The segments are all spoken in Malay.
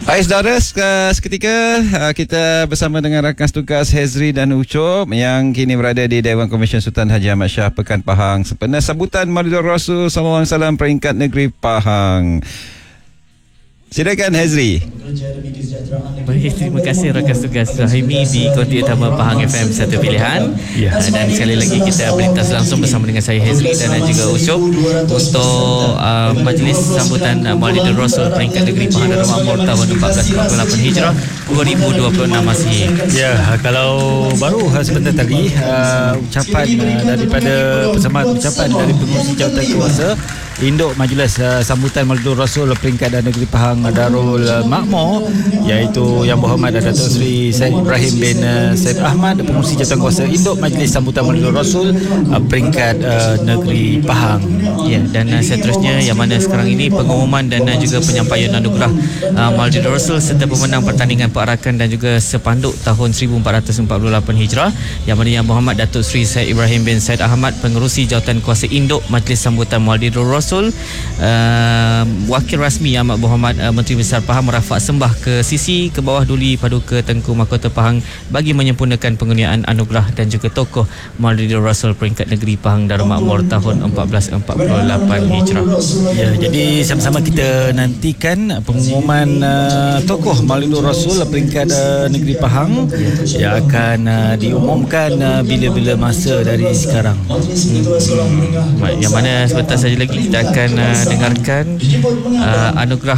Hai saudara, seketika kita bersama dengan rakan tugas Hezri dan Ucop yang kini berada di Dewan Komisen Sultan Haji Ahmad Shah Pekan Pahang sempena sambutan Maulidur Rasul sallallahu alaihi wasallam peringkat negeri Pahang. Silakan Hezri. Baik, terima kasih rakan tugas Rahimi di Konti Utama Pahang FM Satu Pilihan. Dan sekali lagi kita berlintas langsung bersama dengan saya Hezri dan juga Ucop untuk majlis sambutan Maulidur Rasul peringkat negeri Pahang Darul Makmur tahun 1448 Hijrah 2026 Masihi. Ya, kalau baru sebentar tadi ucapan daripada persembahan ucapan dari pengurusi jawatan kuasa Induk Majlis Sambutan Maulidur Rasul peringkat negeri Pahang Darul Makmur, iaitu Yang Berhormat Datuk Seri Syed Ibrahim bin Syed Ahmad, pengurusi jawatan kuasa Induk Majlis Sambutan Maulidur Rasul peringkat negeri Pahang. Ya, dan seterusnya yang mana sekarang ini pengumuman dan juga penyampaian anugerah Maulidur Rasul serta pemenang pertandingan perarakan dan juga sepanduk tahun 1448 Hijrah yang mana Yang Berhormat Datuk Seri Syed Ibrahim bin Syed Ahmad, pengerusi jawatan kuasa Induk Majlis Sambutan Maulidur Rasul, wakil rasmi Amat Berhormat Menteri Besar Pahang merafak sembah ke sisi ke bawah duli Paduka Tengku Mahkota Pahang bagi menyempurnakan pengurniaan anugerah dan juga tokoh Maulidur Rasul peringkat negeri Pahang Darul Makmur tahun 1448 Hijrah. Ya, jadi sama-sama kita nantikan pengumuman tokoh Maulidur Rasul peringkat negeri Pahang yang akan diumumkan bila-bila masa dari sekarang. Yang mana sebentar saja lagi kita akan dengarkan anugerah.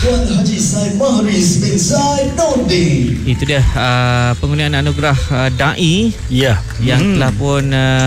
Itu dia penggunaan anugerah Da'i yang telah pun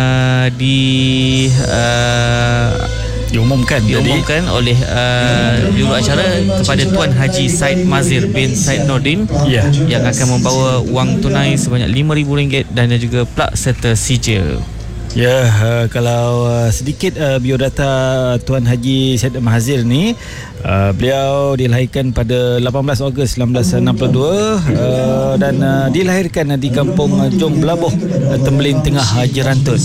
diumumkan oleh juru acara kepada Tuan Haji Said Mazir bin Said Nordin yang akan membawa wang tunai sebanyak RM5,000 dan juga plak serta sijil. Ya, kalau sedikit biodata Tuan Haji Said Mazir ni, beliau dilahirkan pada 18 Ogos 1962 dan dilahirkan di kampung Jong Belabuh, Tembelin Tengah, Jerantut.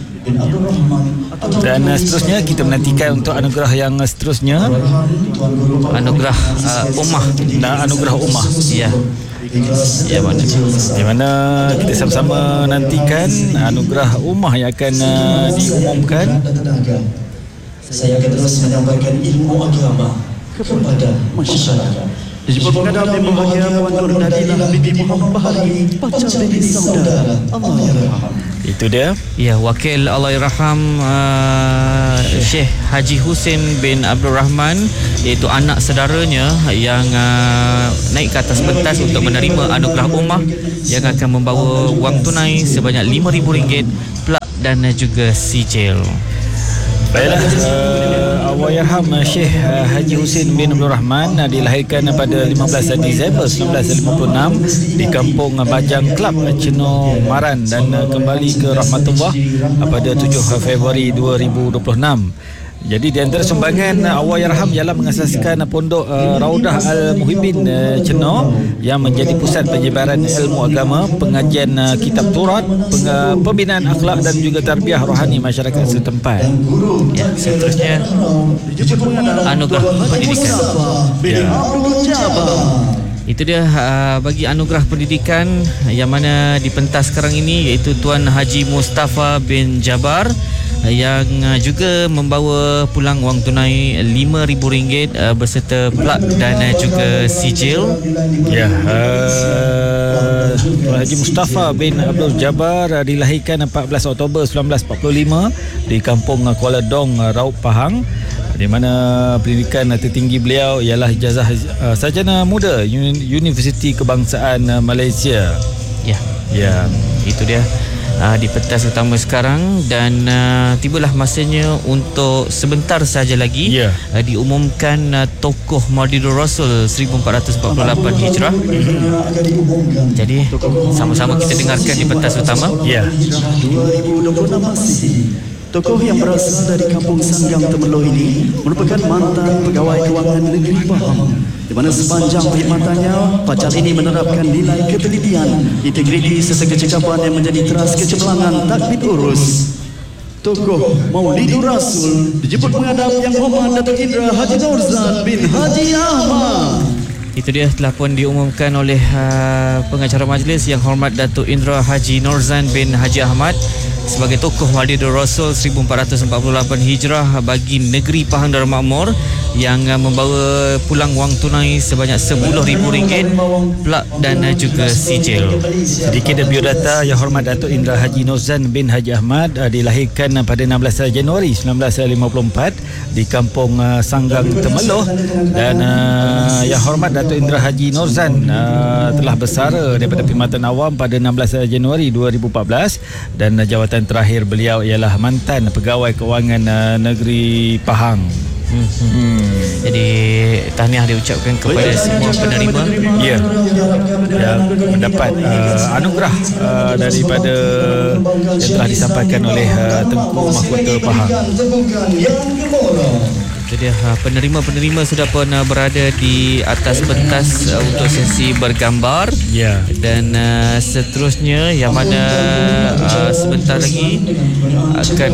Dan seterusnya kita menantikan untuk anugerah yang seterusnya, anugerah Ummah. Anugerah Ummah. Ya. Di mana kita sama-sama nantikan anugerah Ummah yang akan diumumkan. Saya akan terus menyampaikan ilmu agama kepada masyarakat. Dijemput menghadap yang berbahagia Puan Nur Nadilah binti Muhammad Bahari, pacar binti saudara Allahyarham. Itu dia. Ya, wakil Allahyarham Syekh Haji Husin bin Abdul Rahman, iaitu anak saudaranya yang naik ke atas pentas untuk menerima anugerah Ummah yang akan membawa wang tunai sebanyak RM5,000, plak dan juga sijil. Baiklah, Allahyarham Syekh Haji Husin bin Abdul Rahman dilahirkan pada 15 Disember 1956 di kampung Bajang Kelab, Ceno Maran, dan kembali ke rahmatullah pada 7 Februari 2026. Jadi di antara sumbangan Allahyarham ialah mengasaskan pondok Raudah Al-Muhibbin Ceno yang menjadi pusat penyebaran ilmu agama, pengajian kitab Taurat, pembinaan akhlak dan juga tarbiyah rohani masyarakat setempat. Ya, seterusnya anugerah pendidikan. Itu dia bagi anugerah pendidikan yang mana dipentas sekarang ini, iaitu Tuan Haji Mustafa bin Jabar yang juga membawa pulang wang tunai RM5,000 berserta plak dan juga sijil. Ya, Tuan Haji Mustafa bin Abdul Jabbar dilahirkan 14 Oktober 1945 di kampung Kuala Dong, Raub, Pahang, di mana pendidikan tertinggi beliau ialah ijazah sarjana muda Universiti Kebangsaan Malaysia. Ya, itu dia di pentas utama sekarang, dan tibalah masanya untuk sebentar saja lagi diumumkan tokoh Maulidur Rasul 1448 Hijrah. Jadi sama-sama kita dengarkan di pentas utama. 2026 Masihi. Tokoh yang berasal dari kampung Sanggang Temerloh ini merupakan mantan pegawai kewangan negeri Pahang, di mana sepanjang perkhidmatannya pacar ini menerapkan nilai ketelitian, integriti serta kecekapan yang menjadi teras kecemerlangan takbir urus. Tokoh Maulidur Rasul dijemput menghadap Yang Berhormat Datuk Indra Haji Nurzan bin Haji Ahmad. Itu dia telah pun diumumkan oleh pengacara majlis Yang Hormat Datuk Indra Haji Norzan bin Haji Ahmad sebagai tokoh Maulidul Rasul 1448 Hijrah bagi negeri Pahang Darul Makmur yang membawa pulang wang tunai sebanyak RM10,000, plak dan juga sijil. Sedikit biodata Yang Hormat Datuk Indra Haji Norzan bin Haji Ahmad dilahirkan pada 16 Januari 1954 di Kampung Sanggang Temeloh, dan Yang Hormat Datuk Indra Haji Norzan telah bersara daripada Perkhidmatan Awam pada 16 Januari 2014, dan jawatan terakhir beliau ialah mantan pegawai kewangan negeri Pahang. Jadi tahniah diucapkan kepada semua penerima yang mendapat anugerah daripada yang telah disampaikan oleh Tengku Mahkota Pahang. Jadi penerima-penerima sudah pun berada di atas pentas untuk sesi bergambar. Dan seterusnya yang mana sebentar lagi akan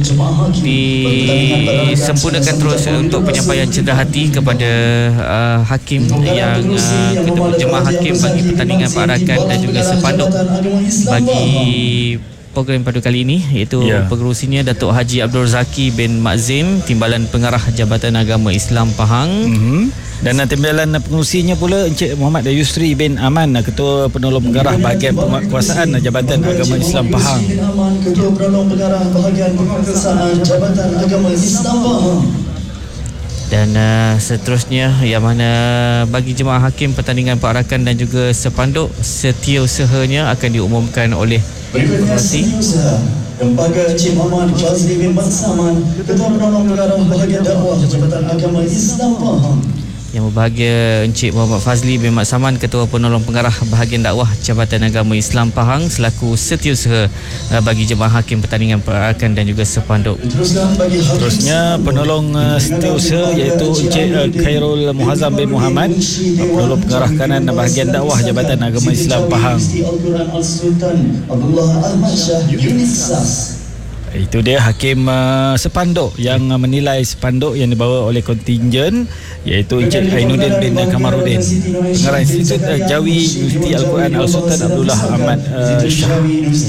disempurnakan terus untuk penyampaian cedera hati kepada hakim yang jemaah hakim bagi pertandingan perarakan dan juga sepanduk bagi program pada kali ini, iaitu pengerusinya Datuk Haji Abdul Zaki bin Makzim, Timbalan Pengarah Jabatan Agama Islam Pahang. Dan timbalan pengerusinya pula Encik Muhammad Yusri bin Aman, Ketua Penolong Pengarah Bahagian Penguasaan Jabatan Agama Islam Pahang. Ketua Penolong Pengarah Bahagian Penguasaan Jabatan Agama Islam Pahang. Dan seterusnya yang mana bagi jemaah hakim pertandingan perarakan dan juga sepanduk, setiausahanya akan diumumkan oleh pengerusi. Lembaga Encik Muhammad Fazli bin Saman, Ketua Penolong Pengarah Bahagian Dakwah Jabatan Agama Islam Pahang. Yang berbahagia Encik Muhammad Fazli bin Mat Saman, Ketua Penolong Pengarah Bahagian Dakwah Jabatan Agama Islam Pahang, selaku setiausaha bagi jemaah hakim pertandingan perarakan dan juga sepanduk. Terusnya penolong setiausaha iaitu Encik Khairul Muhazzam bin Muhammad, Penolong Pengarah Kanan Bahagian Dakwah Jabatan Agama Islam Pahang. Itu dia hakim sepanduk yang menilai sepanduk yang dibawa oleh kontingen, iaitu Encik Ainuddin bin Kamarudin, Pengarah Institut Jawi Universiti Al-Quran Al-Sultan Abdullah Ahmad Shah.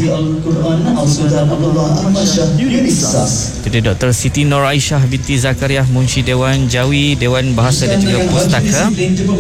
Jadi Dr. Siti Nur Aisyah binti Zakaria, Munshi Dewan Jawi, Dewan Bahasa dan juga Pustaka.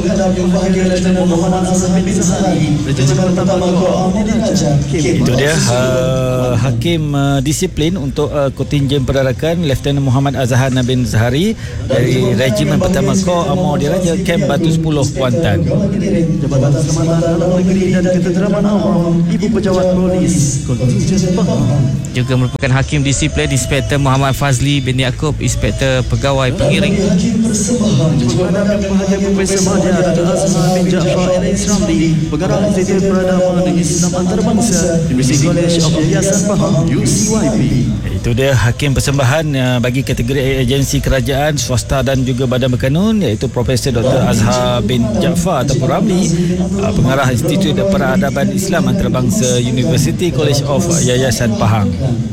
Itu dia hakim disiplin untuk kontingen perarakan Lieutenant Muhammad Azhar bin Zahari dari Regimen Pertama Kor Amor Diraja Kem Batu 10 Kuantan. Jabatan Keselamatan Dalam Negeri dan Ketenteraman Awam, Ibu Pejabat Polis Kontingen Pahang. Juga merupakan hakim disiplin Inspektor Muhammad Fazli bin Yaakob, Inspektor Pegawai Pengiring. Kepada Penghajat Profesor Mahdi Dr. Azhar bin Jaafar R.S. Ramli, Pengarah Institut Peradaban dan Islam Antarabangsa, University College of Yayasan Pahang, UCYP. Itu dia hakim persembahan bagi kategori agensi kerajaan, swasta dan juga badan berkanun, iaitu Profesor Dr. Azhar bin Jaafar ataupun Ramli, Pengarah Institut Peradaban Islam Antarabangsa, University College of Yayasan Pahang.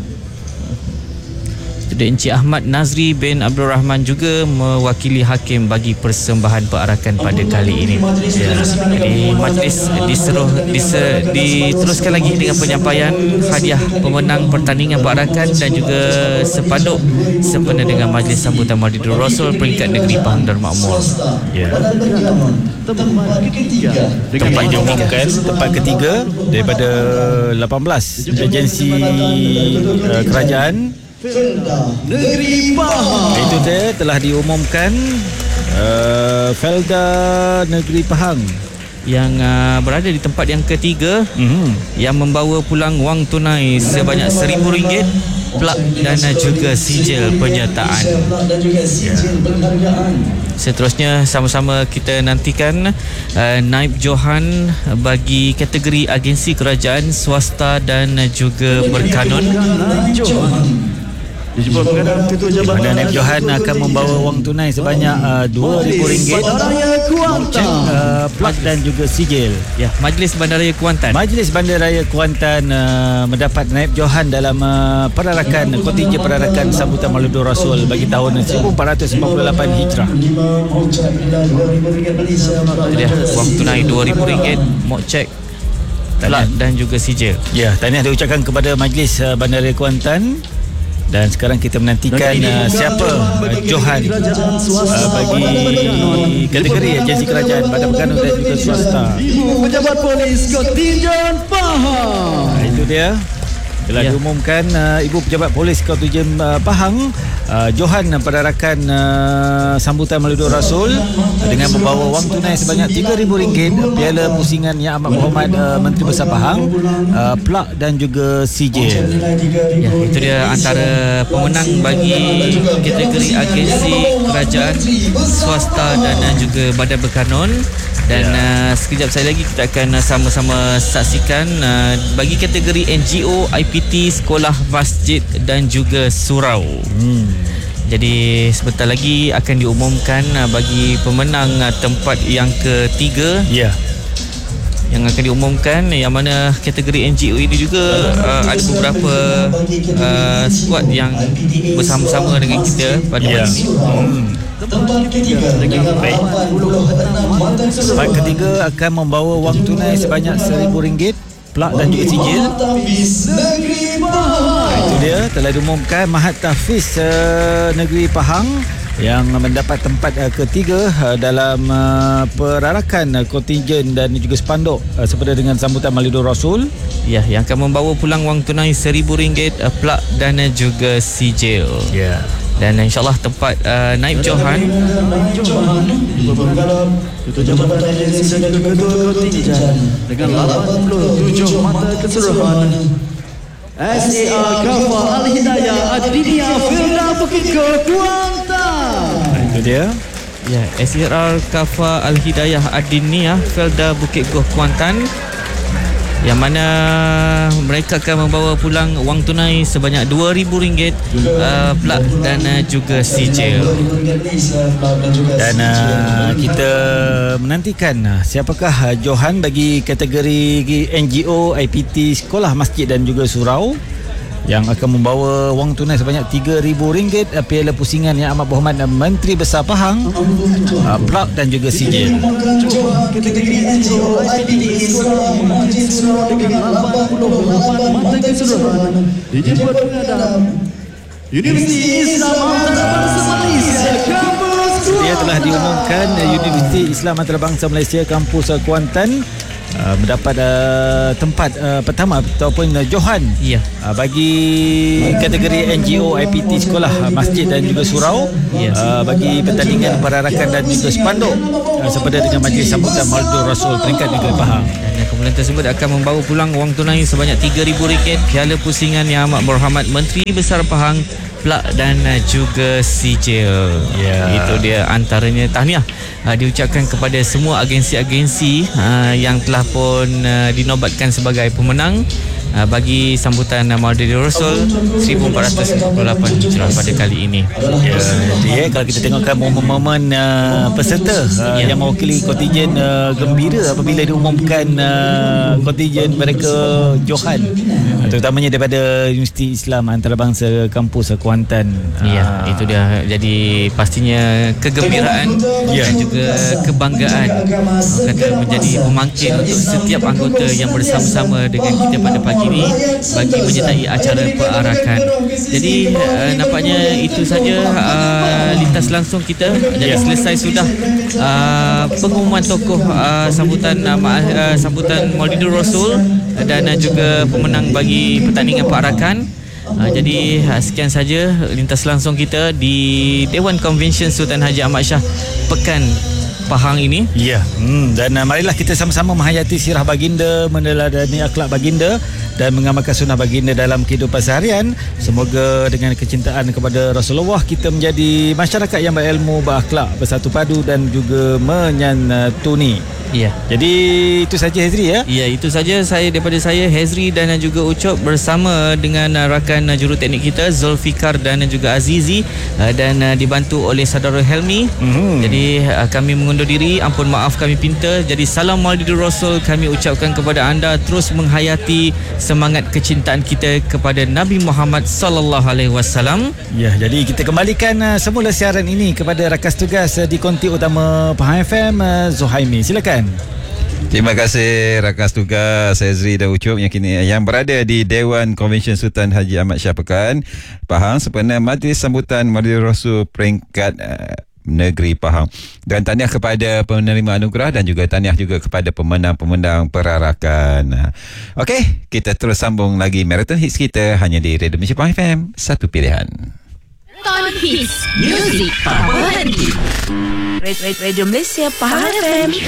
Jadi Encik Ahmad Nazri bin Abdul Rahman juga mewakili hakim bagi persembahan perarakan pada kali ini. Jadi majlis diteruskan lagi dengan penyampaian hadiah pemenang pertandingan perarakan dan juga sepanduk sempena dengan majlis sambutan Maulidul Rasul peringkat negeri Pahang Darul Makmur. Tempat diumumkan, tempat ketiga daripada 18 agensi kerajaan Negeri Pahang. Itu dia telah diumumkan Felda Negeri Pahang yang berada di tempat yang ketiga, yang membawa pulang wang tunai sebanyak RM1,000, plak dan juga sijil penyertaan. Seterusnya sama-sama kita nantikan Naib Johan bagi kategori agensi kerajaan, swasta dan juga berkanun. Dijemput pengadap Ketua Jabatan Mana Naib Johan akan membawa wang tunai sebanyak RM2,000, Bandaraya Kuantan, plat dan juga sijil. Ya, Majlis Bandaraya Kuantan. Majlis Bandaraya Kuantan mendapat Naib Johan dalam perarakan kontingen perarakan sambutan Maulidul Rasul bagi tahun 1448 Hijrah. Itu dia, wang tunai RM2,000, mok cek, plat dan juga sijil. Ya, tahniah diucapkan kepada Majlis Bandaraya Kuantan. Dan sekarang kita menantikan siapa Johan bagi kategori agensi kerajaan, Badan Berkanun dan juga swasta. Ibu Pejabat Polis Kontingen Pahang. Itu dia. Telah diumumkan Ibu Pejabat Polis Kontingen Pahang, Johan perarakan sambutan Maulidul Rasul dengan membawa wang tunai sebanyak RM3,000, piala pusingan Yang Amat Berhormat Menteri Besar Pahang, plak dan juga sijil. Ya, itu dia antara pemenang bagi kategori agensi kerajaan, swasta dan juga Badan Berkanun. Dan sekejap saya lagi kita akan sama-sama saksikan bagi kategori NGO, IPT, sekolah, masjid dan juga surau. Jadi sebentar lagi akan diumumkan bagi pemenang tempat yang ketiga. Ya. Yang akan diumumkan, yang mana kategori NGO ini juga ada beberapa skuad yang bersama-sama dengan kita pada hari ini. Tempat ketiga dengan 86 Tempat ketiga akan membawa wang tunai sebanyak RM1,000, plak dan juga sijil. Itu dia, telah diumumkan Mahat Tahfiz Negeri Pahang yang mendapat tempat ketiga dalam perarakan kontingen dan juga spanduk sepada dengan sambutan Maulidul Rasul. Ya, yang akan membawa pulang wang tunai RM1,000, plak dan juga sijil. Ya. Dan insyaAllah tempat Naib Johan Ketua Jabatan Agensi dan Ketua Kontingen dengan 87 mata keseluruhan. SAR Kafa Al-Hidayah Ad-Diniyah Firda Bukit Koh Kuantan. Itu dia. Ya, SAR Kafa Al-Hidayah Ad-Diniyah Felda Bukit Goh Kuantan, yang mana mereka akan membawa pulang wang tunai sebanyak RM2,000, plak dan juga sijil. Dan kita menantikan siapakah Johan bagi kategori NGO, IPT, sekolah, masjid dan juga surau yang akan membawa wang tunai sebanyak RM3,000, piala pusingan Yang Amat Berhormat Menteri Besar Pahang, plak dan juga sijil. Kategori NGO, IPT, sekolah, masjid, surau dengan 88 mata keseluruhan. Dijemput pengadap Universiti Islam Antarabangsa Malaysia Kampus Kuantan. Dia telah diumumkan Universiti Islam Antarabangsa Malaysia Kampus Kuantan mendapat tempat pertama ataupun Johan bagi kategori NGO, IPT, sekolah, masjid dan juga surau bagi pertandingan perarakan dan juga spanduk sepada dengan Majlis Sambutan Maulidul Rasul peringkat negeri Pahang. Dan kumpulan tersebut akan membawa pulang wang tunai sebanyak RM3,000, piala pusingan Yang Amat Berhormat Menteri Besar Pahang, plak dan juga sijil. Itu dia antaranya. Tahniah diucapkan kepada semua agensi-agensi yang telah pun dinobatkan sebagai pemenang bagi sambutan Maulidul Rasul 1448 Hijrah pada kali ini. Jadi kalau kita tengokkan momen-momen peserta yang mewakili kontingen gembira apabila diumumkan kontingen mereka Johan, terutamanya daripada Universiti Islam Antarabangsa Kampus Kuantan. Ya, itu dia. Jadi pastinya kegembiraan dan juga kebanggaan kata menjadi pemangkin untuk setiap anggota yang bersama-sama dengan kita pada pagi ini bagi menyertai acara perarakan. Jadi nampaknya itu saja lintas langsung kita. Jadi selesai sudah pengumuman tokoh sambutan Maulidul Rasul dan juga pemenang bagi pertandingan perarakan. Jadi sekian saja lintas langsung kita di Dewan Konvensyen Sultan Haji Ahmad Shah Pekan Pahang ini. Dan marilah kita sama-sama menghayati sirah baginda, meneladani akhlak baginda dan mengamalkan sunnah baginda dalam kehidupan seharian. Semoga dengan kecintaan kepada Rasulullah kita menjadi masyarakat yang berilmu, berakhlak, bersatu padu dan juga menyantuni. Ya. Jadi itu saja Hezri ya. Ya, itu saja daripada saya, Hezri dan juga Ucok bersama dengan rakan juruteknik kita Zulfikar dan juga Azizi, dan dibantu oleh saudara Helmi. Jadi kami mengundur diri, ampun maaf kami pinta. Jadi salam Maulidur Rasul kami ucapkan kepada anda, terus menghayati semangat kecintaan kita kepada Nabi Muhammad sallallahu alaihi wasallam. Ya, jadi kita kembalikan semula siaran ini kepada rakas tugas di konti utama Pahang FM, Zuhaimi. Silakan. Terima kasih rakas tugas Hezri dan Ucup yang berada di Dewan Konvensyen Sultan Haji Ahmad Shah Pekan, Pahang, sempena majlis sambutan Maulidur Rasul peringkat negeri Pahang. Dan tahniah kepada penerima anugerah dan juga tahniah juga kepada pemenang-pemenang perarakan. Okey, kita terus sambung lagi Marathon Hits kita hanya di Radio Malaysia Pahang FM, satu pilihan. Marathon Hits, Music tak berhenti. Radio Malaysia Pahang FM.